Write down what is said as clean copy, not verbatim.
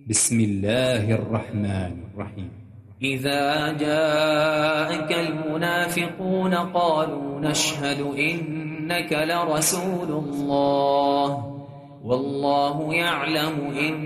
بسم الله الرحمن الرحيم. إذا جاءك المنافقون قالوا نشهد إنك لرسول الله والله يعلم